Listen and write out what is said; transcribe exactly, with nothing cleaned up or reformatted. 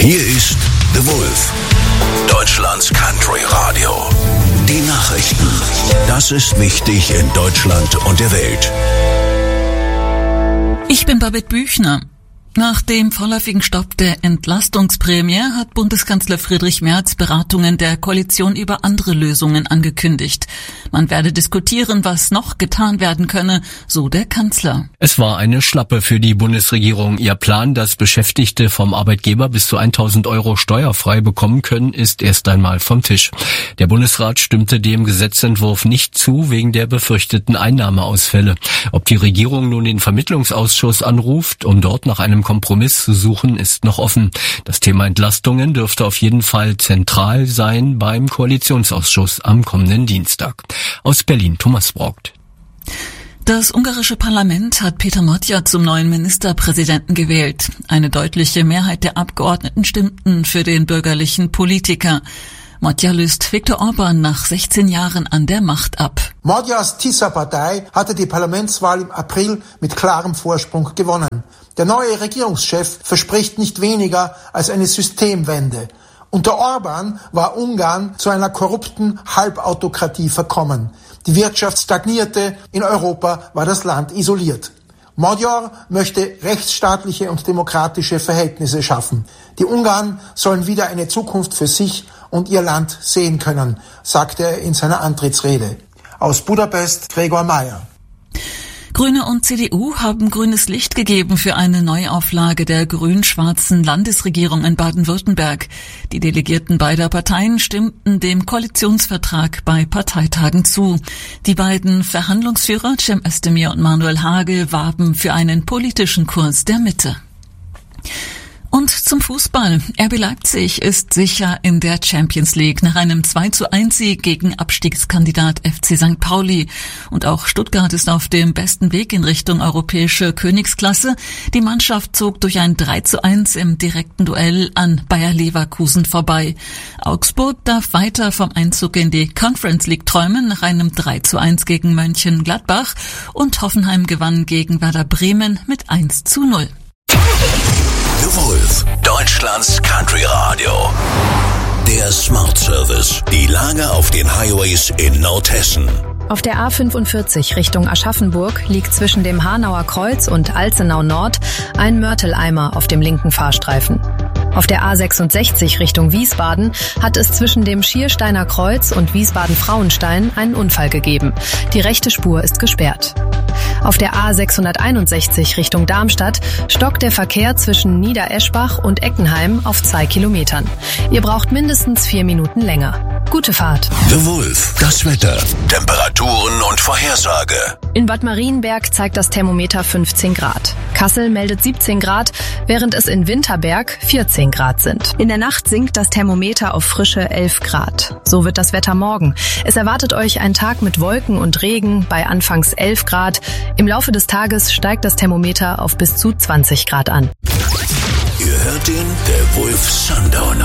Hier ist The Wolf, Deutschlands Country Radio. Die Nachrichten. Das ist wichtig in Deutschland und der Welt. Ich bin Babette Büchner. Nach dem vorläufigen Stopp der Entlastungsprämie hat Bundeskanzler Friedrich Merz Beratungen der Koalition über andere Lösungen angekündigt. Man werde diskutieren, was noch getan werden könne, so der Kanzler. Es war eine Schlappe für die Bundesregierung. Ihr Plan, dass Beschäftigte vom Arbeitgeber bis zu tausend Euro steuerfrei bekommen können, ist erst einmal vom Tisch. Der Bundesrat stimmte dem Gesetzentwurf nicht zu, wegen der befürchteten Einnahmeausfälle. Ob die Regierung nun den Vermittlungsausschuss anruft, um dort nach einem Kompromiss zu suchen, ist noch offen. Das Thema Entlastungen dürfte auf jeden Fall zentral sein beim Koalitionsausschuss am kommenden Dienstag. Aus Berlin, Thomas Braugt. Das ungarische Parlament hat Péter Matya zum neuen Ministerpräsidenten gewählt. Eine deutliche Mehrheit der Abgeordneten stimmten für den bürgerlichen Politiker. Matya löst Viktor Orbán nach sechzehn Jahren an der Macht ab. Magyas Tisza-Partei hatte die Parlamentswahl im April mit klarem Vorsprung gewonnen. Der neue Regierungschef verspricht nicht weniger als eine Systemwende. Unter Orbán war Ungarn zu einer korrupten Halbautokratie verkommen. Die Wirtschaft stagnierte, in Europa war das Land isoliert. Magyar möchte rechtsstaatliche und demokratische Verhältnisse schaffen. Die Ungarn sollen wieder eine Zukunft für sich und ihr Land sehen können, sagte er in seiner Antrittsrede. Aus Budapest, Gregor Mayer. Grüne und C D U haben grünes Licht gegeben für eine Neuauflage der grün-schwarzen Landesregierung in Baden-Württemberg. Die Delegierten beider Parteien stimmten dem Koalitionsvertrag bei Parteitagen zu. Die beiden Verhandlungsführer Cem Özdemir und Manuel Hagel warben für einen politischen Kurs der Mitte. Und zum Fußball. R B Leipzig ist sicher in der Champions League nach einem zwei zu eins Sieg gegen Abstiegskandidat F C Sankt Pauli. Und auch Stuttgart ist auf dem besten Weg in Richtung europäische Königsklasse. Die Mannschaft zog durch ein drei zu eins im direkten Duell an Bayer Leverkusen vorbei. Augsburg darf weiter vom Einzug in die Conference League träumen nach einem drei zu eins gegen Mönchengladbach. Und Hoffenheim gewann gegen Werder Bremen mit eins zu null. The Wolf, Deutschlands Country Radio. Der Smart Service. Die Lage auf den Highways in Nordhessen. Auf der A fünfundvierzig Richtung Aschaffenburg liegt zwischen dem Hanauer Kreuz und Alzenau Nord ein Mörteleimer auf dem linken Fahrstreifen. Auf der A sechsundsechzig Richtung Wiesbaden hat es zwischen dem Schiersteiner Kreuz und Wiesbaden-Frauenstein einen Unfall gegeben. Die rechte Spur ist gesperrt. Auf der A sechshunderteinundsechzig Richtung Darmstadt stockt der Verkehr zwischen Niedereschbach und Eckenheim auf zwei Kilometern. Ihr braucht mindestens vier Minuten länger. Gute Fahrt. The Wolf, das Wetter, Temperaturen und Vorhersage. In Bad Marienberg zeigt das Thermometer fünfzehn Grad. Kassel meldet siebzehn Grad, während es in Winterberg vierzehn Grad sind. In der Nacht sinkt das Thermometer auf frische elf Grad. So wird das Wetter morgen. Es erwartet euch ein Tag mit Wolken und Regen bei anfangs elf Grad. Im Laufe des Tages steigt das Thermometer auf bis zu zwanzig Grad an. Ihr hört den The Wolf Sundowner.